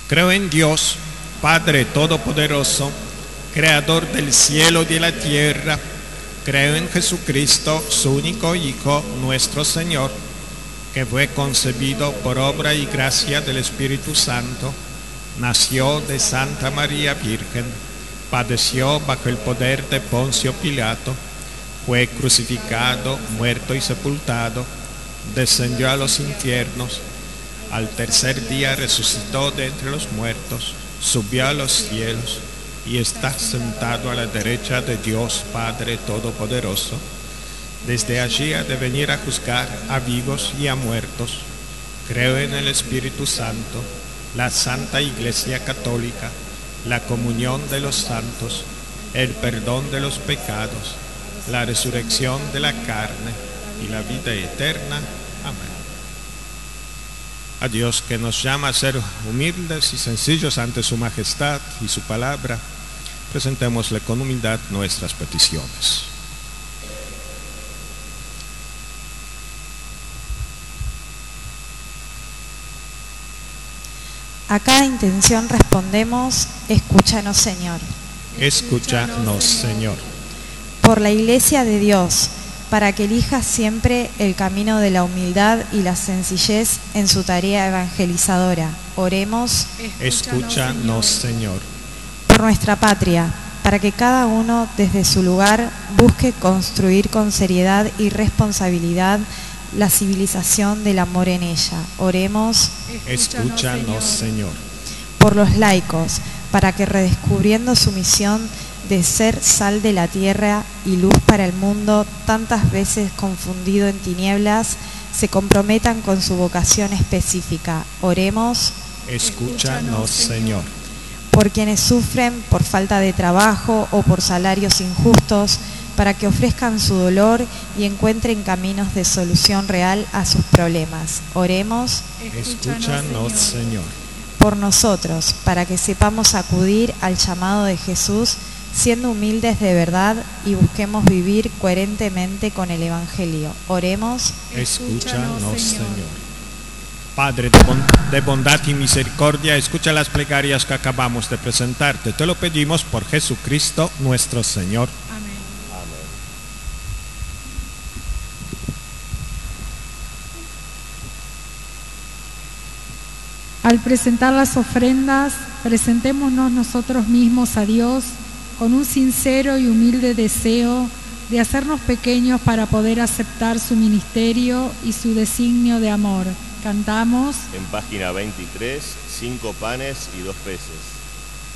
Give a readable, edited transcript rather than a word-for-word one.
Creo en Dios, Padre Todopoderoso, Creador del cielo y de la tierra. Creo en Jesucristo, su único Hijo, nuestro Señor, que fue concebido por obra y gracia del Espíritu Santo, nació de Santa María Virgen, padeció bajo el poder de Poncio Pilato, fue crucificado, muerto y sepultado, descendió a los infiernos, al tercer día resucitó de entre los muertos, subió a los cielos y está sentado a la derecha de Dios Padre Todopoderoso. Desde allí ha de venir a juzgar a vivos y a muertos. Creo en el Espíritu Santo, la Santa Iglesia Católica, la comunión de los santos, el perdón de los pecados, la resurrección de la carne y la vida eterna. Amén. A Dios, que nos llama a ser humildes y sencillos ante su majestad y su palabra, presentémosle con humildad nuestras peticiones. A cada intención respondemos: escúchanos, Señor. Escúchanos, Señor. Por la Iglesia de Dios, para que elija siempre el camino de la humildad y la sencillez en su tarea evangelizadora, oremos. Escúchanos, Señor. Por nuestra patria, para que cada uno desde su lugar busque construir con seriedad y responsabilidad la civilización del amor en ella, oremos. Escúchanos, Señor. Por los laicos, para que redescubriendo su misión de ser sal de la tierra y luz para el mundo, tantas veces confundido en tinieblas, se comprometan con su vocación específica, oremos. Escúchanos, Señor. Por quienes sufren por falta de trabajo o por salarios injustos, para que ofrezcan su dolor y encuentren caminos de solución real a sus problemas, oremos. Escúchanos, Señor. Por nosotros, para que sepamos acudir al llamado de Jesús, siendo humildes de verdad y busquemos vivir coherentemente con el Evangelio, oremos. Escúchanos, Señor. Padre de bondad y misericordia, escucha las plegarias que acabamos de presentarte. Te lo pedimos por Jesucristo nuestro Señor. Amén. Al presentar las ofrendas, presentémonos nosotros mismos a Dios con un sincero y humilde deseo de hacernos pequeños para poder aceptar su ministerio y su designio de amor. Cantamos en página 23, 5 panes y 2 peces.